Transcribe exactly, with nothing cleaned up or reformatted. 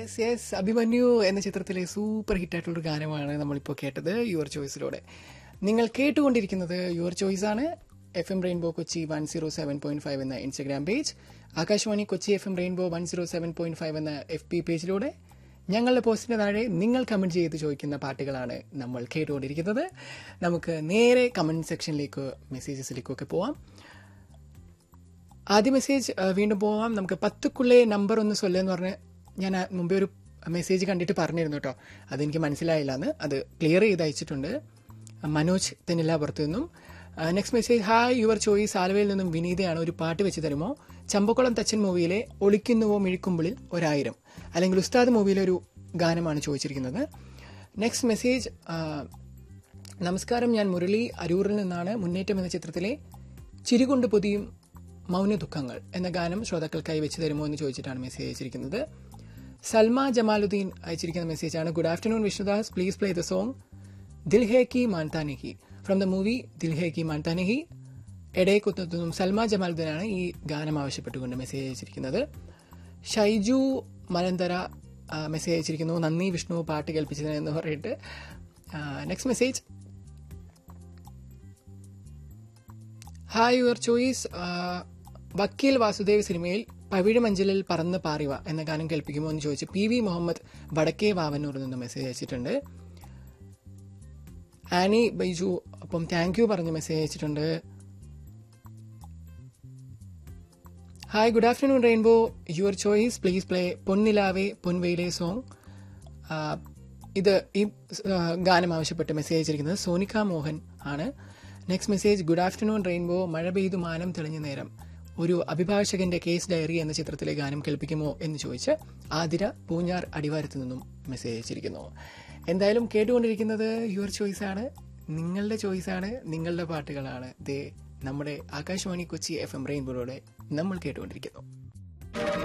Yes yes Abhimanyu എന്ന ചിത്രത്തിലെ super ഹിറ്റായിട്ടുള്ളൊരു ഗാനമാണ് നമ്മളിപ്പോൾ കേട്ടത് യുവർ ചോയ്സിലൂടെ. നിങ്ങൾ കേട്ടുകൊണ്ടിരിക്കുന്നത് യുവർ ചോയ്സ് ആണ്. F M rainbow Kochi one zero seven point five എന്ന Instagram page, Akashvani Kochi F M rainbow one zero seven point five എന്ന എഫ് പി പേജിലൂടെ ഞങ്ങളുടെ പോസ്റ്റിന് താഴെ നിങ്ങൾ കമൻറ്റ് ചെയ്ത് ചോദിക്കുന്ന പാട്ടുകളാണ് നമ്മൾ കേട്ടുകൊണ്ടിരിക്കുന്നത്. നമുക്ക് നേരെ കമൻറ്റ് സെക്ഷനിലേക്ക് മെസ്സേജസിലേക്കൊക്കെ പോവാം. ആദ്യ മെസ്സേജ് വീണ്ടും പോവാം. നമുക്ക് പത്തുക്കുള്ളേ നമ്പർ ഒന്ന് ചൊല്ലുമെന്ന് പറഞ്ഞ് ഞാൻ മുമ്പേ ഒരു മെസ്സേജ് കണ്ടിട്ട് പറഞ്ഞിരുന്നു കേട്ടോ. അതെനിക്ക് മനസ്സിലായില്ല എന്ന്, അത് ക്ലിയർ ചെയ്ത് അയച്ചിട്ടുണ്ട് മനോജ് തെന്നില്ലാപുറത്തു നിന്നും. Next message, hi your choice, ആലുവയിൽ നിന്നും വിനീതയാണ്. ഒരു പാട്ട് വെച്ച് തരുമോ? ചമ്പക്കുളം തച്ചൻ മൂവിയിലെ ഒളിക്കുന്നുവോ മിഴിക്കുമ്പിളിൽ ഒരായിരം, അല്ലെങ്കിൽ ഉസ്താദ് മൂവിയിലെ ഒരു ഗാനമാണ് ചോദിച്ചിരിക്കുന്നത്. നെക്സ്റ്റ് മെസ്സേജ്, നമസ്കാരം, ഞാൻ മുരളി അരൂരിൽ നിന്നാണ്. മുന്നേറ്റം എന്ന ചിത്രത്തിലെ ചിരികൊണ്ട് പൊതിയും മൗന ദുഃഖങ്ങൾ എന്ന ഗാനം ശ്രോതാക്കൾക്കായി വെച്ച് തരുമോ എന്ന് ചോദിച്ചിട്ടാണ് മെസ്സേജ് അയച്ചിരിക്കുന്നത്. സൽമ ജമാലുദ്ദീൻ അയച്ചിരിക്കുന്ന മെസ്സേജാണ്, good afternoon Vishnudas, please play the song ദിൽ ഹേ കി മാൻതാ നഹി ഫ്രം ദ മൂവി ദിൽ ഹേ കി മാൻതാ നഹി. എടയക്കുത്തുനിന്നും സൽമ ജമാലുദ്ദീനാണ് ഈ ഗാനം ആവശ്യപ്പെട്ടുകൊണ്ട് മെസ്സേജ് അയച്ചിരിക്കുന്നത്. ഷൈജു മലന്തര മെസ്സേജ് അയച്ചിരിക്കുന്നു, നന്ദി വിഷ്ണു പാട്ട് കേൾപ്പിച്ചതിന് എന്ന് പറഞ്ഞിട്ട്. Next message, hi your choice, വക്കീൽ വാസുദേവ് സിനിമയിൽ പവിഴമഞ്ചലിൽ പറന്ന് പാറിവ എന്ന ഗാനം കേൾപ്പിക്കുമോ എന്ന് ചോദിച്ച് പി വി മുഹമ്മദ് വടക്കേ വാവന്നൂരിൽ നിന്ന് മെസ്സേജ് അയച്ചിട്ടുണ്ട്. ആനി ബൈജു അപ്പം താങ്ക് യു പറഞ്ഞ് മെസ്സേജ് അയച്ചിട്ടുണ്ട്. Hi good afternoon rainbow, your choice, please play പൊന്നിലാവേ പൊൻവെയിലെ song. ഇത് ഈ ഗാനം ആവശ്യപ്പെട്ട് മെസ്സേജ് അയച്ചിരിക്കുന്നത് സോനിക മോഹൻ ആണ്. Next message, good afternoon rainbow, മഴ പെയ്തു മാനം തെളിഞ്ഞ നേരം, ഒരു അഭിഭാഷകന്റെ കേസ് ഡയറി എന്ന ചിത്രത്തിലെ ഗാനം കേൾപ്പിക്കുമോ എന്ന് ചോദിച്ച് ആതിര പൂഞ്ഞാർ അടിവാരത്ത് നിന്നും മെസ്സേജ് അയച്ചിരിക്കുന്നു. എന്തായാലും കേട്ടുകൊണ്ടിരിക്കുന്നത് യുവർ ചോയ്സ് ആണ്, നിങ്ങളുടെ ചോയ്സ് ആണ്, നിങ്ങളുടെ പാട്ടുകളാണ്. ദേ നമ്മുടെ ആകാശവാണി കൊച്ചി എഫ് എം റെയിൻബോയിലൂടെ നമ്മൾ കേട്ടുകൊണ്ടിരിക്കുന്നു.